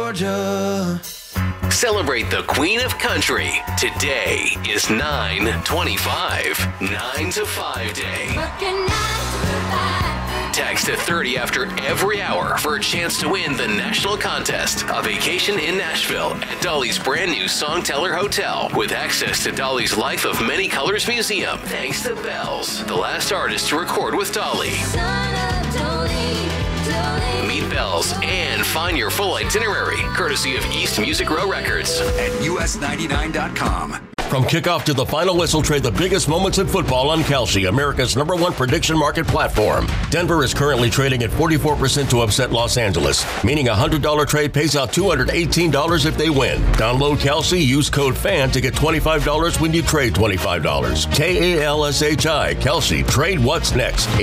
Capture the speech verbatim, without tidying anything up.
Georgia. Celebrate the Queen of Country. Today is nine twenty-five. nine to five day. Text to thirty after every hour for a chance to win the national contest, a vacation in Nashville at Dolly's brand new Songteller Hotel with access to Dolly's Life of Many Colors Museum. Thanks to Bells, the last artist to record with Dolly. Meet Bells and find your full itinerary, courtesy of East Music Row Records. At U S ninety-nine dot com. From kickoff to the final whistle, trade the biggest moments in football on Kalshi, America's number one prediction market platform. Denver is currently trading at forty-four percent to upset Los Angeles, meaning a one hundred dollars trade pays out two hundred eighteen dollars if they win. Download Kalshi, use code FAN to get twenty-five dollars when you trade twenty-five dollars. K A L S H I, Kalshi, trade what's next.